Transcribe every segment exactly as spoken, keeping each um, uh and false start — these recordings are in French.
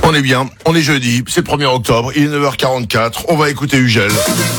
On est bien, on est jeudi, c'est le premier octobre, il est neuf heures quarante-quatre, on va écouter Ugel.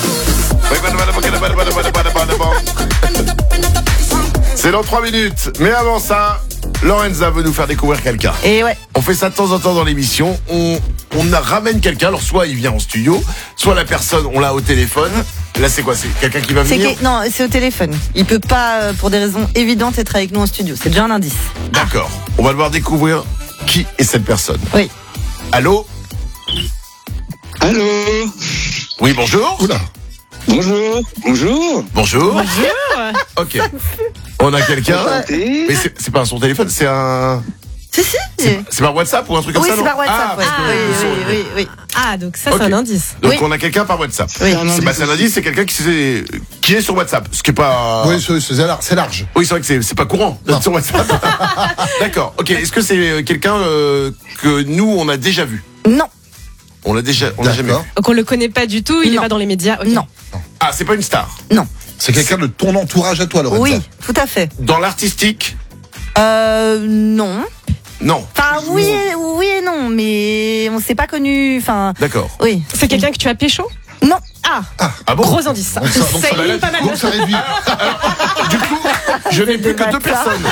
C'est dans trois minutes, mais avant ça, Lorenza veut nous faire découvrir quelqu'un. Et ouais. On fait ça de temps en temps dans l'émission, on, on ramène quelqu'un, alors soit il vient en studio, soit la personne, on l'a au téléphone. Là c'est quoi, c'est quelqu'un qui va venir que, Non, c'est au téléphone. Il peut pas, pour des raisons évidentes, être avec nous en studio. C'est déjà un indice. D'accord, on va devoir découvrir qui est cette personne. Oui. Allô? Allô? Oui, bonjour. Oula. Bonjour. Bonjour. Bonjour. Bonjour. Ok. On a quelqu'un. Enchanté. Mais c'est, c'est pas son téléphone, c'est un. Si, si. C'est, c'est par WhatsApp ou un truc comme Oui, ça, c'est non par WhatsApp. Ah, ouais. parce que oui, le son oui, est- oui, oui. Ah, donc ça, Ok. c'est un indice. Donc Oui. on a quelqu'un par WhatsApp. Oui. un C'est, bah, c'est un indice indice, c'est quelqu'un qui, c'est, qui est sur WhatsApp. Ce qui est pas. Oui, c'est, c'est large. C'est large. Oui, c'est vrai que c'est, c'est pas courant d'être sur WhatsApp. D'accord. Ok. Est-ce que c'est quelqu'un euh, que nous on a déjà vu? Non. On l'a déjà, on l'a jamais vu. D'accord. Donc on le connaît pas du tout, il est Non. pas dans les médias. ok. Non. Ah, c'est pas une star. Non. C'est quelqu'un de ton entourage à toi, Lorenza. Oui, tout à fait. Dans l'artistique, Euh, non. non. Enfin, oui, et- oui et non, mais on s'est pas connus. Enfin, D'accord. oui. C'est quelqu'un que tu as pécho? Non. Ah, Ah bon? gros indice. Donc ça, donc Ça ça, élimine pas mal. donc ça réduit. Du coup, je n'ai plus que deux bâtards. personnes.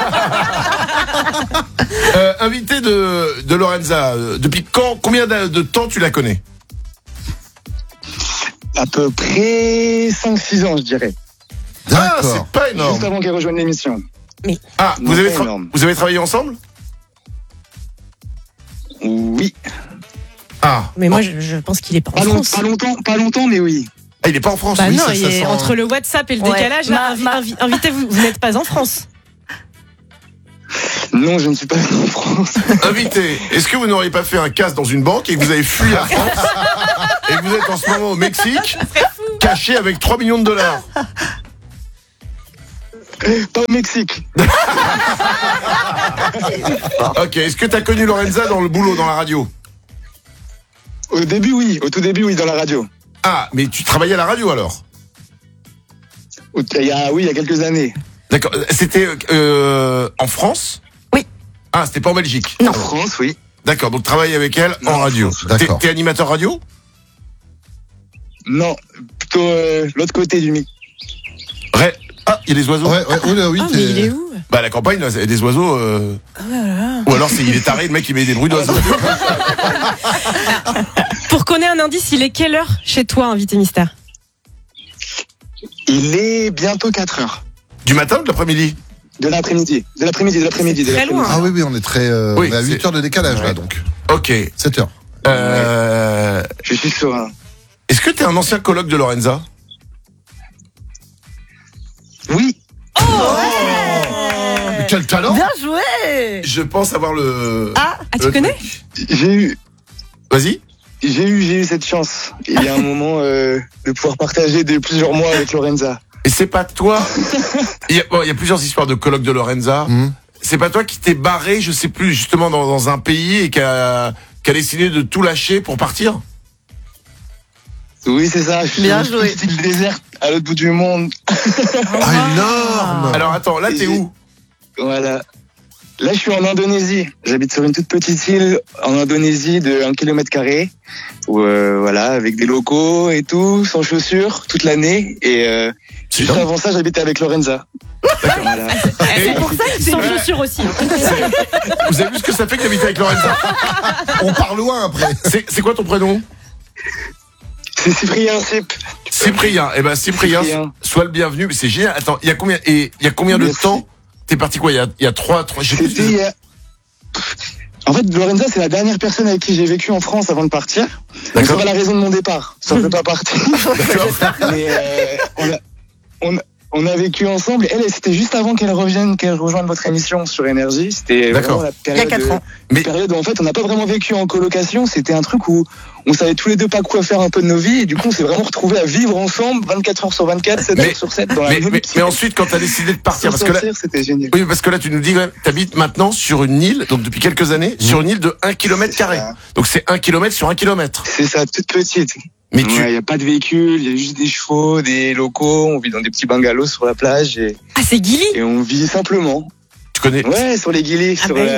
euh, invité de, de Lorenza, euh, depuis quand, combien de, de temps tu la connais? À peu près cinq six ans, je dirais. Ah, D'accord. c'est pas Juste énorme. avant qu'elle rejoigne l'émission. Ah, vous Non, avez, pas tra- énorme. vous avez travaillé ensemble? Oui. Ah, Mais moi, je, je pense qu'il est pas en Pas, long- France. pas longtemps, pas longtemps, mais oui. ah, il est pas en France. Bah oui, non, ça, il ça est sent- entre le WhatsApp et le Ouais. décalage, là, Ma- invi- ma- invi- invitez-vous, vous n'êtes pas en France. Non, je ne suis pas en France. Invité, est-ce que vous n'auriez pas fait un casse dans une banque et que vous avez fui la France et que vous êtes en ce moment au Mexique, caché avec trois millions de dollars? Pas au Mexique. Ok, est-ce que tu as connu Lorenza dans le boulot, dans la radio? Au début, oui. Au tout début, oui, dans la radio. Ah, mais tu travaillais à la radio alors? Au- Il y a, oui, il y a quelques années. D'accord, c'était euh, en France? Oui. Ah, c'était pas en Belgique? En France, oui. D'accord, donc travaille avec elle Non, en en radio. France, T'es, d'accord. t'es animateur radio? Non, plutôt euh, l'autre côté du mic. Ré- Ah, il y a des oiseaux? Ouais, ouais, oui, là, oui, Ah, t'es- mais il est où? Bah, la campagne, là, il y a des oiseaux. Euh... Ou alors, c'est, il est taré, le mec, il met des bruits d'oiseaux. Pour qu'on ait un indice, il est quelle heure chez toi, invité mystère? Il est bientôt quatre heures. Du matin ou de l'après-midi? De l'après-midi. De l'après-midi, de l'après-midi. de Très l'après-midi. loin. Ah oui, oui, on est très. Euh, Oui, on est à c'est- huit heures de décalage, là, Ouais. donc. Ok. sept heures. Euh... Je suis sur un. Est-ce que t'es un ancien coloc de Lorenza? Oui. Mais quel talent! Bien joué. Je pense avoir le. Ah, Ah, tu le connais? truc. J'ai eu, Vas-y. j'ai eu, j'ai eu cette chance. Il y a un moment euh, de pouvoir partager de plusieurs mois avec Lorenza. Et c'est pas toi. Il y a, bon, il y a plusieurs histoires de coloc de Lorenza. Hum. C'est pas toi qui t'es barré, je sais plus, justement dans, dans un pays et qui a, qui a décidé de tout lâcher pour partir? Oui, c'est ça. Je suis Bien sur une joué. petite île déserte à l'autre bout du monde. Ah, énorme! Alors attends, là t'es où? Voilà. Là, je suis en Indonésie. J'habite sur une toute petite île en Indonésie de un kilomètre carré. Où, euh, voilà, avec des locaux et tout, sans chaussures, toute l'année. Et euh, C'est juste dingue. avant ça, j'habitais avec Lorenza. Voilà. Et Sans chaussures aussi. vous avez vu ce que ça fait d'habiter avec Lorenza? On part loin après. C'est, c'est quoi ton prénom? C'est Cyprien Cyp. Cyprien. Eh ben Cyprien, Cyprien. sois le bienvenu. C'est génial. Attends, il y a combien et il y a combien de Merci. temps t'es parti quoi? Il y a, il y a trois, trois. je sais plus. C'était il y a- En fait, Lorenza, c'est la dernière personne avec qui j'ai vécu en France avant de partir. On D'accord. saura la raison de mon départ. Ça ne peut pas partir. Mais euh, on, a, on, a, on a vécu ensemble. Elle, c'était juste avant qu'elle revienne, qu'elle rejoigne votre émission sur Énergie. C'était D'accord. vraiment la Il y a période, quatre de- ans. Mais- période où en fait on n'a pas vraiment vécu en colocation. C'était un truc où on savait tous les deux pas quoi faire un peu de nos vies. Et du coup, on s'est vraiment retrouvés à vivre ensemble vingt-quatre heures sur vingt-quatre, sept Mais- heures sur sept dans la Mais, même mais, petite- mais ensuite, quand t'as décidé de partir, sans parce que là, sortir, c'était génial. oui, parce que là, tu nous dis, quand même, t'habites maintenant sur une île, donc depuis quelques années, sur une île de un kilomètre C'est carré. ça. Donc c'est un kilomètre sur un kilomètre. C'est ça, toute petite. Mais Il tu, n'y a pas de véhicule, il y a juste des chevaux, des locaux, on vit dans des petits bungalows sur la plage et, Ah, c'est Gilly. et on vit simplement. tu connais, Ouais, sur les guillis, Ah sur bah la...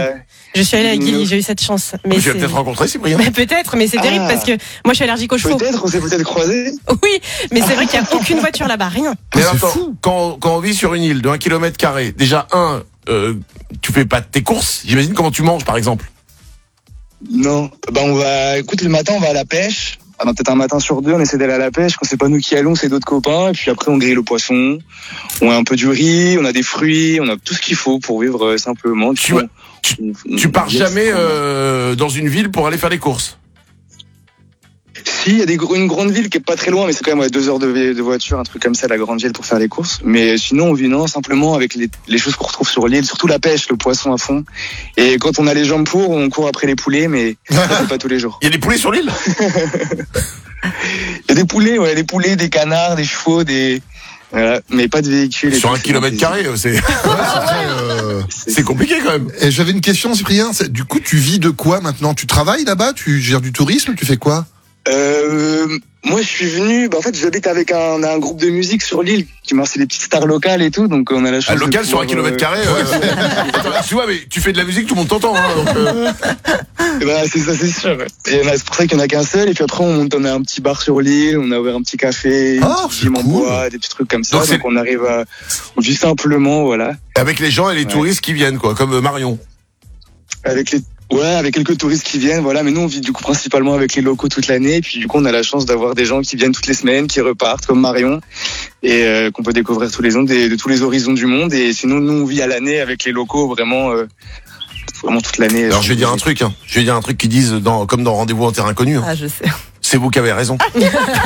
Je suis allée à Guilly, Non. j'ai eu cette chance. Mais Tu vas c'est- peut-être rencontrer Cyprien. Mais peut-être, mais c'est terrible Ah. parce que moi je suis allergique aux chevaux. Peut-être, on s'est peut-être croisés. Oui, mais c'est vrai qu'il n'y a aucune voiture là-bas, rien. Mais c'est attends, fou. quand, quand on vit sur une île de un kilomètre carré, déjà un, euh, tu fais pas tes courses. J'imagine comment tu manges, par exemple. Non. Bah, on va, écoute, le matin, on va à la pêche. Alors, peut-être un matin sur deux, on essaie d'aller à la pêche. Quand c'est pas nous qui allons, c'est d'autres copains. Et puis après, on grille le poisson. On a un peu du riz, on a des fruits, on a tout ce qu'il faut pour vivre euh, simplement. Tu, On- tu, on- tu pars on- jamais euh, dans une ville pour aller faire des courses. Si, il y a des, gros- une grande ville qui est pas très loin, mais c'est quand même ouais, deux heures de, vé- de voiture, un truc comme ça, la grande ville pour faire les courses. Mais sinon, on vit non, simplement avec les, les choses qu'on retrouve sur l'île, surtout la pêche, le poisson à fond. Et quand on a les jambes pour, on court après les poulets, mais ça, c'est pas tous les jours. Il y a des poulets sur l'île. Il y a des poulets, ouais, des poulets, des canards, des chevaux, des, voilà, mais pas de véhicules. et Sur tout, un c'est kilomètre pas carré, c'est Ouais, c'est très, euh, c'est compliqué quand même. Et j'avais une question, Cyprien. c'est- Du coup, tu vis de quoi maintenant? Tu travailles là-bas? Tu gères du tourisme? Tu fais quoi? Euh, moi, je suis venu. Bah, en fait, j'habite avec un, on a un groupe de musique sur l'île qui m'a c'est des petites stars locales et tout, donc on a la chance. Un de local sur un pouvoir, kilomètre euh, carré. euh, Attends, tu vois, mais tu fais de la musique, tout le monde t'entend. Hein, donc, euh, eh ben, c'est ça, c'est sûr. Ouais. Et on a- c'est pour ça qu'il y en a qu'un seul. Et puis après, on monte, on a un petit bar sur l'île, on a ouvert un petit café, Ah, un petit c'est gym en cool. bois, des petits trucs comme ça. Donc Donc, c'est- on arrive à, on vit simplement, voilà, avec les gens et les Ouais. touristes qui viennent, quoi, comme euh, Marion. avec les, ouais, avec quelques touristes qui viennent, voilà. Mais nous, on vit du coup principalement avec les locaux toute l'année. Et puis du coup, on a la chance d'avoir des gens qui viennent toutes les semaines, qui repartent, comme Marion, et euh, qu'on peut découvrir tous les ans des- de tous les horizons du monde. Et sinon, nous, on vit à l'année avec les locaux, vraiment, euh, vraiment toute l'année. Alors je vais dire un truc, hein. je vais dire un truc qu'ils disent dans, comme dans Rendez-vous en terrain inconnu. Hein. Ah, je sais. C'est vous qui avez raison. Et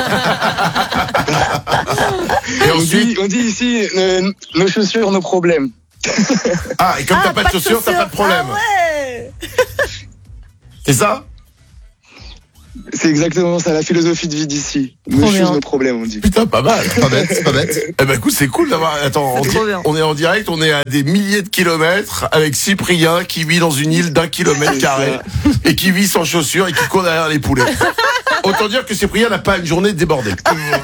On ensuite, dit, on dit ici, euh, nos chaussures, nos problèmes. ah, et comme t'as pas de chaussures, t'as pas de problème. Ah ouais. C'est ça? C'est exactement ça, la philosophie de vie d'ici. Nos Trop choses, bien. nos problèmes, on dit. Putain, pas mal. Pas bête, c'est pas bête. Eh ben écoute, c'est cool d'avoir. Attends, on, C'est trop bien. on est en direct, on est à des milliers de kilomètres avec Cyprien qui vit dans une île d'un kilomètre C'est carré et qui vit sans chaussures et qui court derrière les poulets. Autant dire que Cyprien n'a pas une journée débordée.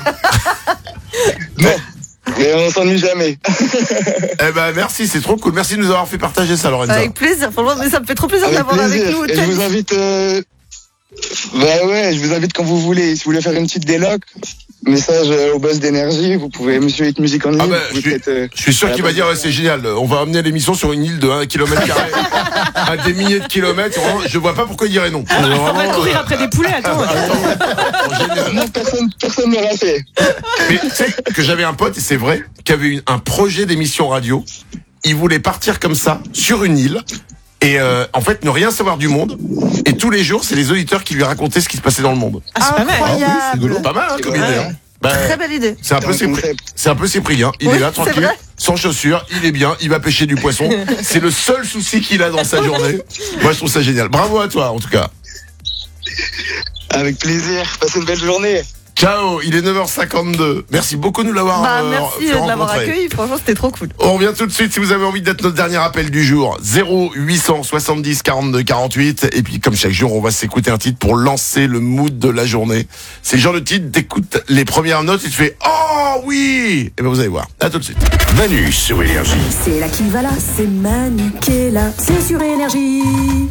Non, mais on s'ennuie jamais. Eh ben merci, c'est trop cool. Merci de nous avoir fait partager ça, Lorenza. Avec plaisir, franchement, mais ça me fait trop plaisir de Avec l'avoir avec plaisir. nous. Et je vous invite, euh... bah ouais, je vous invite quand vous voulez. Si vous voulez faire une petite déloc, message euh, au boss d'énergie, vous pouvez, monsieur Hit Music en ligne. Ah bah, vous je suis- faites, euh, Je suis sûr à la qu'il va base. dire ouais, c'est génial. On va amener l'émission sur une île de un kilomètre carré à des milliers de kilomètres. Vraiment, je vois pas pourquoi il dirait non. On va Vraiment, courir euh, après des poulets, attends. génial. Non, personne, personne ne l'a fait. Mais tu sais que j'avais un pote, et c'est vrai, qui avait une- un projet d'émission radio. Il voulait partir comme ça, sur une île, et euh, en fait ne rien savoir du monde. Et tous les jours, c'est les auditeurs qui lui racontaient ce qui se passait dans le monde. Ah, c'est pas mal. Ah oui, c'est rigolo. Incroyable. Pas mal, hein, comme Ouais. idée. Hein. Ben, Très belle idée. c'est un peu C'est un Cyprien. concept. C'est un peu Cyprien. Il Oui, est là c'est tranquille, vrai. sans chaussures, il est bien, il va pêcher du poisson. C'est le seul souci qu'il a dans sa journée. Moi, je trouve ça génial. Bravo à toi, en tout cas. Avec plaisir. Passez une belle journée. Ciao, il est neuf heures cinquante-deux. Merci beaucoup de nous l'avoir Bah, euh, merci fait de l'avoir rencontrer. accueilli. Franchement, c'était trop cool. On revient tout de suite si vous avez envie d'être notre dernier appel du jour. zéro huit cent soixante-dix quarante-deux quarante-huit. Et puis, comme chaque jour, on va s'écouter un titre pour lancer le mood de la journée. C'est le genre de titre, t'écoutes les premières notes et tu fais « Oh oui !» Et ben vous allez voir. À tout de suite. Manu sur Énergie. C'est là qui va là, c'est Manu qui est là, c'est sur Énergie.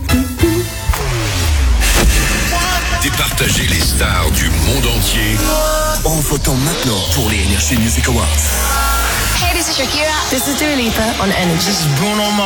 Départager les stars du monde entier en votant maintenant pour les Energy Music Awards. This is Dua Lipa on Energy.